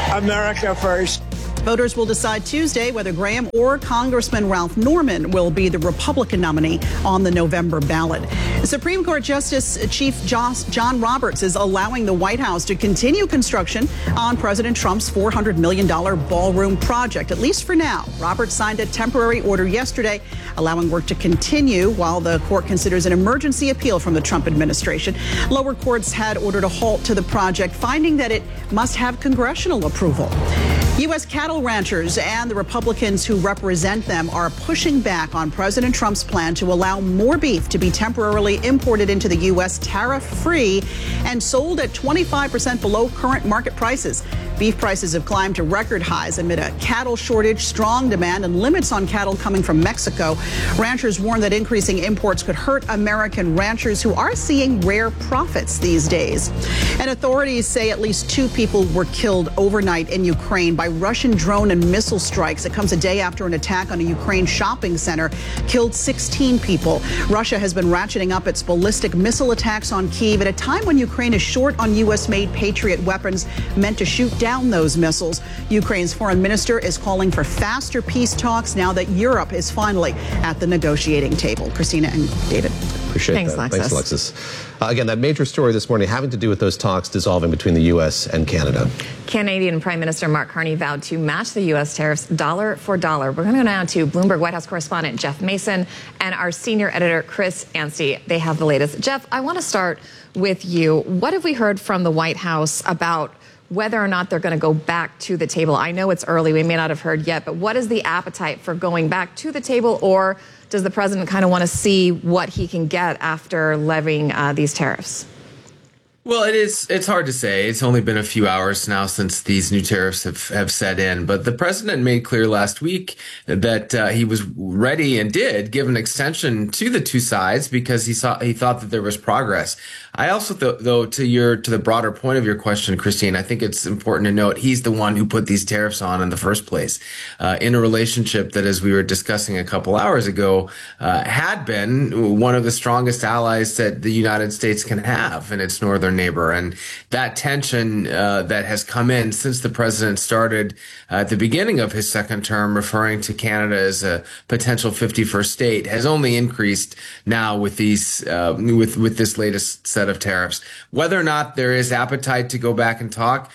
America first. Voters will decide Tuesday whether Graham or Congressman Ralph Norman will be the Republican nominee on the November ballot. Supreme Court Justice Chief John Roberts is allowing the White House to continue construction on President Trump's $400 million ballroom project, at least for now. Roberts signed a temporary order yesterday allowing work to continue while the court considers an emergency appeal from the Trump administration. Lower courts had ordered a halt to the project, finding that it must have congressional approval. U.S. cattle ranchers and the Republicans who represent them are pushing back on President Trump's plan to allow more beef to be temporarily imported into the U.S. tariff-free and sold at 25% below current market prices. Beef prices have climbed to record highs amid a cattle shortage, strong demand, and limits on cattle coming from Mexico. Ranchers warn that increasing imports could hurt American ranchers who are seeing rare profits these days. And authorities say at least 2 people were killed overnight in Ukraine by Russian drone and missile strikes. It comes a day after an attack on a Ukraine shopping center killed 16 people. Russia has been ratcheting up its ballistic missile attacks on Kyiv at a time when Ukraine is short on U.S.-made Patriot weapons meant to shoot down those missiles. Ukraine's foreign minister is calling for faster peace talks now that Europe is finally at the negotiating table. Christina and David. Appreciate that. Thanks, Alexis. Again, that major story this morning having to do with those talks dissolving between the U.S. and Canada. Canadian Prime Minister Mark Carney vowed to match the U.S. tariffs dollar for dollar. We're going to go now to Bloomberg White House correspondent Jeff Mason and our senior editor Chris Anstey. They have the latest. Jeff, I want to start with you. What have we heard from the White House about whether or not they're going to go back to the table? I know it's early. We may not have heard yet, but what is the appetite for going back to the table, or does the president kind of want to see what he can get after levying these tariffs? Well, it's hard to say. It's only been a few hours now since these new tariffs have set in. But the president made clear last week that he was ready and did give an extension to the two sides because he thought that there was progress. I also though to the broader point of your question, Christine, I think it's important to note he's the one who put these tariffs on in the first place, in a relationship that, as we were discussing a couple hours ago, had been one of the strongest allies that the United States can have in its northern neighbor. And that tension that has come in since the president started at the beginning of his second term, referring to Canada as a potential 51st state, has only increased now with these with this latest set of tariffs. Whether or not there is appetite to go back and talk,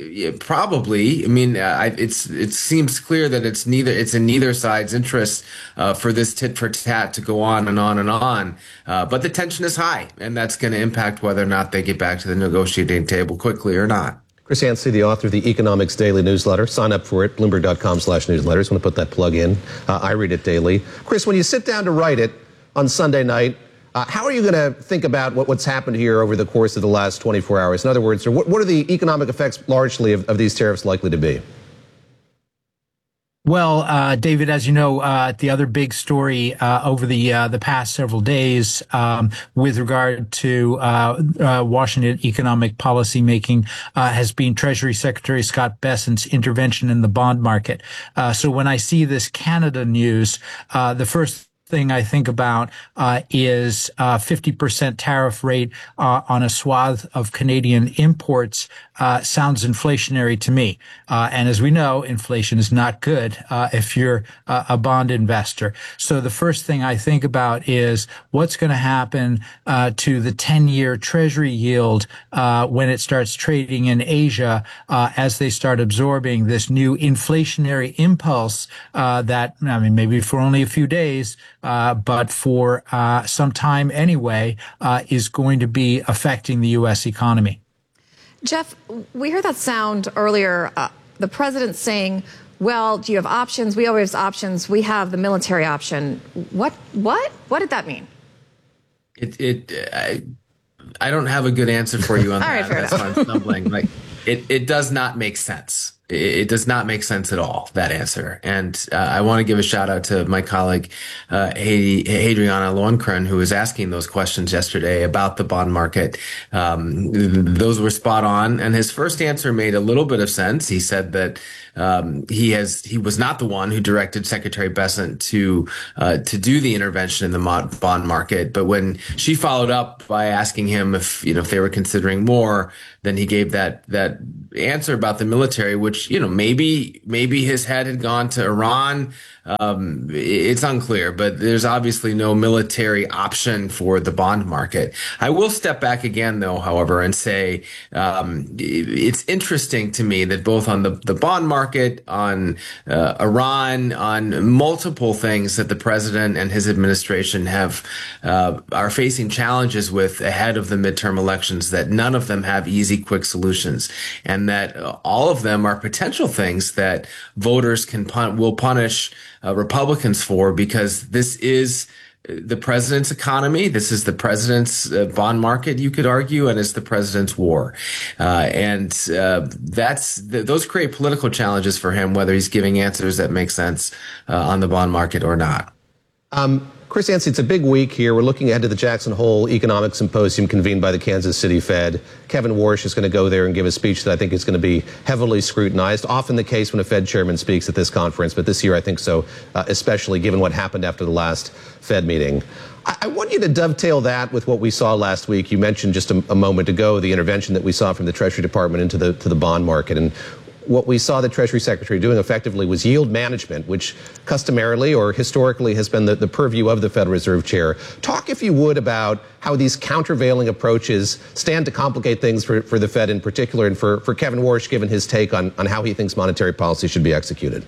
probably. I mean, it seems clear that it's in neither side's interest for this tit for tat to go on and on and on. But the tension is high, and that's going to impact whether or not they get back to the negotiating table quickly or not. Chris Anstey, the author of the Economics Daily newsletter. Sign up for it, Bloomberg.com/newsletters. Want to put that plug in. I read it daily. Chris, when you sit down to write it on Sunday night, how are you going to think about what's happened here over the course of the last 24 hours? In other words, what are the economic effects largely of these tariffs likely to be? Well, David, as you know, the other big story over the past several days with regard to Washington economic policy making has been Treasury Secretary Scott Bessent's intervention in the bond market. So when I see this Canada news, the first thing I think about is 50% tariff rate on a swath of Canadian imports sounds inflationary to me. And as we know, inflation is not good if you're a bond investor. So the first thing I think about is what's going to happen to the 10-year Treasury yield when it starts trading in Asia as they start absorbing this new inflationary impulse that, I mean, maybe for only a few days, but for some time anyway, is going to be affecting the U.S. economy. Jeff, we heard that sound earlier, the president saying, well, do you have options? We always have options. We have the military option. What did that mean? I don't have a good answer for you on that. All right, That's why I'm stumbling. Like, it does not make sense. It does not make sense at all, that answer. And I want to give a shout out to my colleague, Adriana Loenkron, who was asking those questions yesterday about the bond market. Those were spot on. And his first answer made a little bit of sense. He said that he was not the one who directed Secretary Bessent to do the intervention in the bond market. But when she followed up by asking him if they were considering more, then he gave that answer about the military, which maybe his head had gone to Iran. It's unclear, but there's obviously no military option for the bond market. I will step back again, though, however, and say it's interesting to me that both on the bond market, on Iran, on multiple things that the president and his administration are facing challenges with ahead of the midterm elections, that none of them have easy, quick solutions, and that all of them are potential things that voters will punish Republicans for, because this is the president's economy. This is the president's bond market, you could argue, and it's the president's war. Those create political challenges for him, whether he's giving answers that make sense on the bond market or not. Chris Yancey, it's a big week here. We're looking ahead to the Jackson Hole Economic Symposium convened by the Kansas City Fed. Kevin Warsh is going to go there and give a speech that I think is going to be heavily scrutinized. Often the case when a Fed chairman speaks at this conference, but this year I think so, especially given what happened after the last Fed meeting. I want you to dovetail that with what we saw last week. You mentioned just a moment ago the intervention that we saw from the Treasury Department into the bond market. And what we saw the Treasury Secretary doing effectively was yield management, which customarily or historically has been the purview of the Federal Reserve Chair. Talk, if you would, about how these countervailing approaches stand to complicate things for the Fed in particular, and for Kevin Warsh, given his take on how he thinks monetary policy should be executed.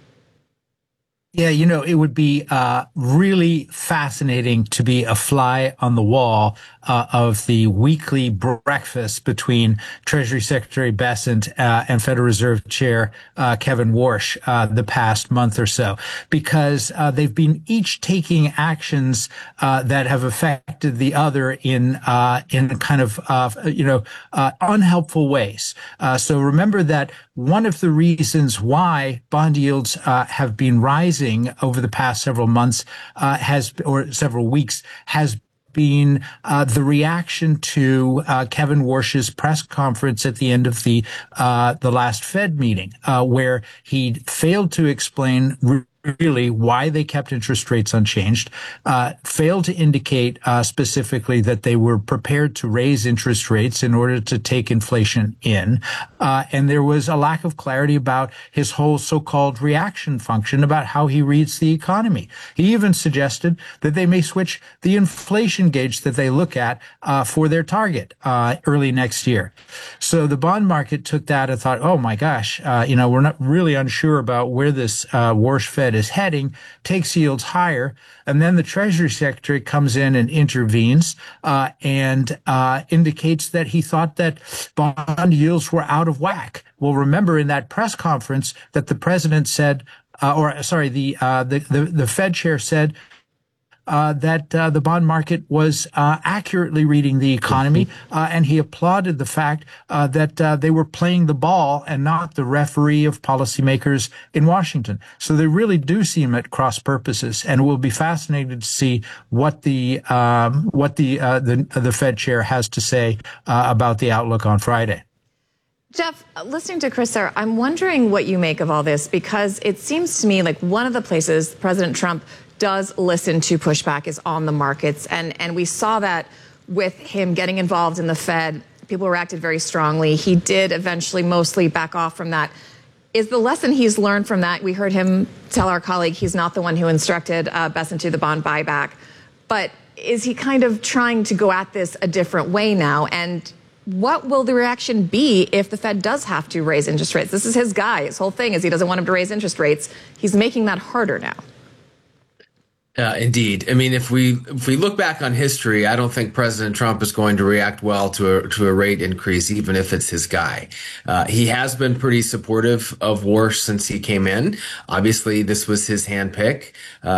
Yeah, it would be really fascinating to be a fly on the wall of the weekly breakfast between Treasury Secretary Bessent and Federal Reserve Chair Kevin Warsh the past month or so, because they've been each taking actions that have affected the other in kind of unhelpful ways. So remember that one of the reasons why bond yields have been rising over the past several months several weeks has been the reaction to Kevin Warsh's press conference at the end of the last Fed meeting, where he failed to explain really why they kept interest rates unchanged, failed to indicate specifically that they were prepared to raise interest rates in order to take inflation in. And there was a lack of clarity about his whole so-called reaction function about how he reads the economy. He even suggested that they may switch the inflation gauge that they look at for their target early next year. So the bond market took that and thought, oh my gosh, we're not really unsure about where this Warsh Fed is heading, takes yields higher, and then the Treasury Secretary comes in and intervenes and indicates that he thought that bond yields were out of whack. Well, remember in that press conference that the president said, the Fed chair said that the bond market was accurately reading the economy, and he applauded the fact that they were playing the ball and not the referee of policymakers in Washington. So they really do seem at cross purposes, and we'll be fascinated to see what the Fed chair has to say about the outlook on Friday. Jeff, listening to Chris there, I'm wondering what you make of all this, because it seems to me like one of the places President Trump does listen to pushback is on the markets. And we saw that with him getting involved in the Fed. People reacted very strongly. He did eventually mostly back off from that. Is the lesson he's learned from that? We heard him tell our colleague he's not the one who instructed Bessent to the bond buyback. But is he kind of trying to go at this a different way now? And what will the reaction be if the Fed does have to raise interest rates? This is his guy. His whole thing is he doesn't want him to raise interest rates. He's making that harder now. Indeed. I mean, if we look back on history, I don't think President Trump is going to react well to a rate increase, even if it's his guy. He has been pretty supportive of Warsh since he came in. Obviously, this was his handpicked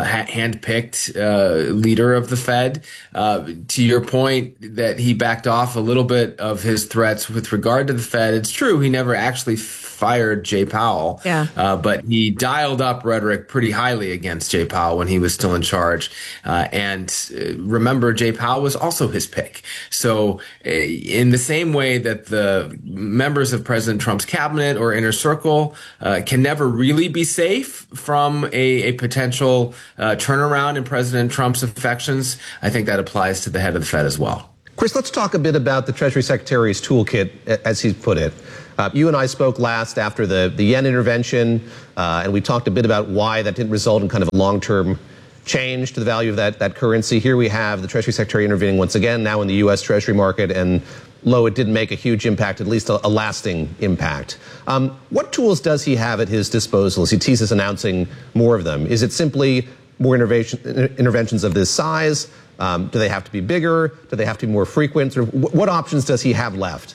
leader of the Fed. To your point that he backed off a little bit of his threats with regard to the Fed, it's true. He never actually fired Jay Powell. Yeah. But he dialed up rhetoric pretty highly against Jay Powell when he was still in charge. And remember, Jay Powell was also his pick. So in the same way that the members of President Trump's cabinet or inner circle can never really be safe from a potential turnaround in President Trump's affections, I think that applies to the head of the Fed as well. Chris, let's talk a bit about the Treasury Secretary's toolkit, as he put it. You and I spoke last after the yen intervention, and we talked a bit about why that didn't result in kind of a long-term change to the value of that currency. Here we have the Treasury Secretary intervening once again, now in the U.S. Treasury market, and though it didn't make a huge impact, at least a lasting impact. What tools does he have at his disposal as he teases announcing more of them? Is it simply more interventions of this size? Do they have to be bigger? Do they have to be more frequent? What options does he have left?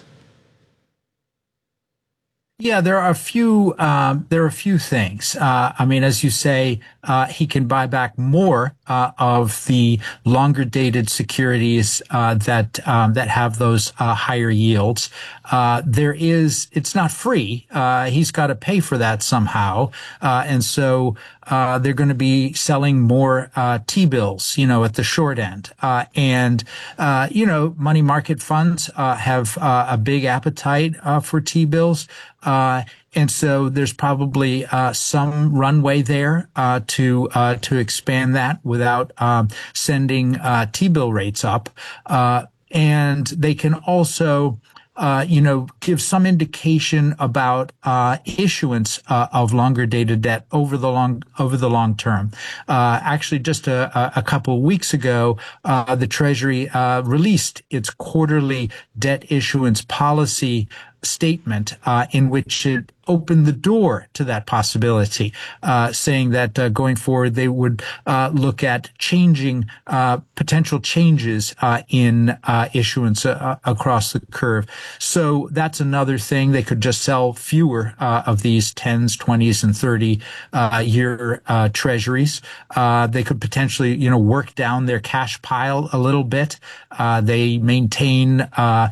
Yeah, there are a few things. I mean, as you say, he can buy back more of the longer dated securities that have those higher yields. It's not free. He's got to pay for that somehow, and so they're going to be selling more T-bills, at the short end, and money market funds have a big appetite for T-bills. And so there's probably some runway there to expand that without sending T-bill rates up. And they can also give some indication about issuance of longer dated debt over the long term. Actually, just a couple of weeks ago, the Treasury released its quarterly debt issuance policy statement in which it opened the door to that possibility, saying that going forward they would look at changing potential changes in issuance across the curve. So that's another thing. They could just sell fewer of these 10s, 20s, and 30-year treasuries. They could potentially, work down their cash pile a little bit. They maintain,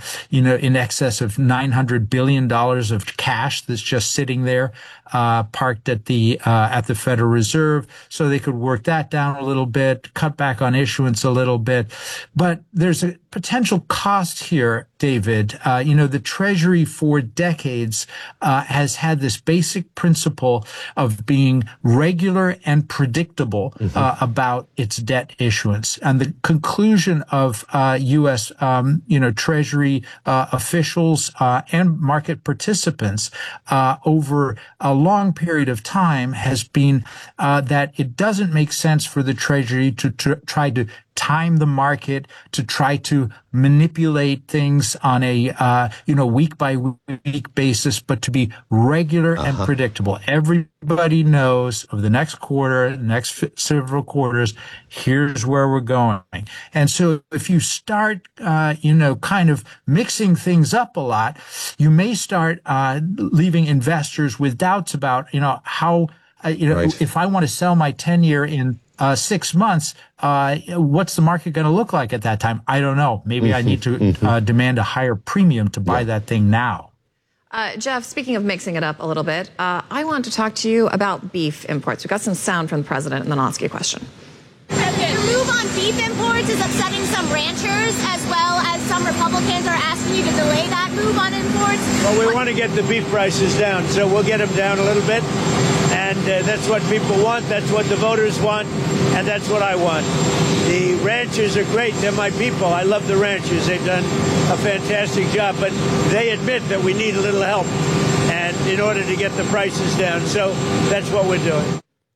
in excess of $900 billion of cash that's just sitting there, parked at the Federal Reserve. So they could work that down a little bit, cut back on issuance a little bit. But there's a potential cost here, David. The Treasury for decades has had this basic principle of being regular and predictable about its debt issuance. And the conclusion of U.S. Treasury officials and market participants over a long period of time has been that it doesn't make sense for the Treasury to try to time the market, to try to manipulate things on a week by week basis, but to be regular and predictable. Everybody knows over the next quarter, next several quarters, here's where we're going. And so if you start, kind of mixing things up a lot, you may start leaving investors with doubts about, how, if I want to sell my 10-year in 6 months, what's the market going to look like at that time? I don't know. Maybe I need to demand a higher premium to buy that thing now. Jeff, speaking of mixing it up a little bit, I want to talk to you about beef imports. We've got some sound from the president, and then I'll ask you a question. The move on beef imports is upsetting some ranchers, as well as some Republicans are asking you to delay that move on imports. Well, we want to get the beef prices down, so we'll get them down a little bit. And that's what people want. That's what the voters want. And that's what I want. The ranchers are great. They're my people. I love the ranchers. They've done a fantastic job. But they admit that we need a little help and in order to get the prices down. So that's what we're doing.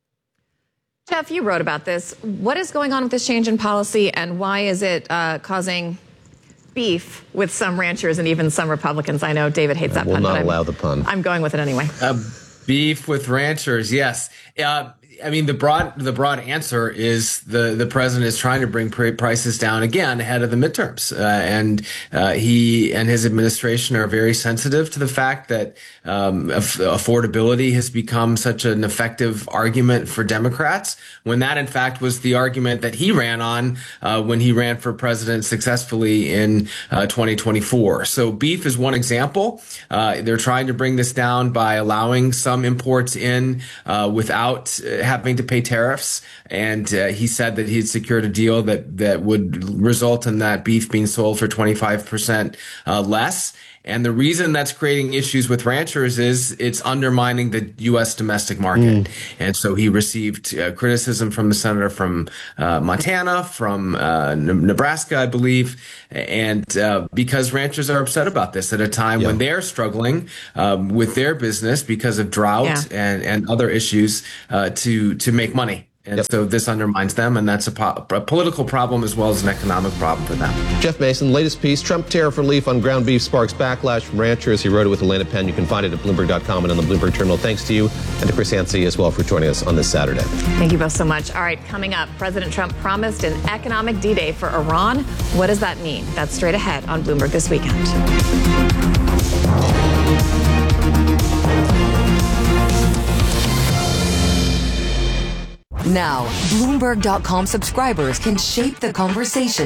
Jeff, you wrote about this. What is going on with this change in policy, and why is it causing beef with some ranchers and even some Republicans? I know David hates that pun. Will not allow the pun. I'm going with it anyway. Beef with ranchers, yes. I mean, the broad answer is the president is trying to bring prices down again ahead of the midterms, and he and his administration are very sensitive to the fact that affordability has become such an effective argument for Democrats, when that in fact was the argument that he ran on when he ran for president successfully in 2024. So beef is one example. They're trying to bring this down by allowing some imports in without having to pay tariffs. And he said that he'd secured a deal that would result in that beef being sold for 25% less. And the reason that's creating issues with ranchers is it's undermining the U.S. domestic market. And so he received criticism from the senator from Montana, from Nebraska, I believe, and because ranchers are upset about this at a time when they're struggling with their business because of drought and other issues to make money. And so this undermines them, and that's a political problem as well as an economic problem for them. Jeff Mason, latest piece, Trump tariff relief on ground beef sparks backlash from ranchers. He wrote it with Atlantic Pen. You can find it at Bloomberg.com and on the Bloomberg Terminal. Thanks to you and to Chris Yancey as well for joining us on this Saturday. Thank you both so much. All right, coming up, President Trump promised an economic D-Day for Iran. What does that mean? That's straight ahead on Bloomberg This Weekend. Now, Bloomberg.com subscribers can shape the conversation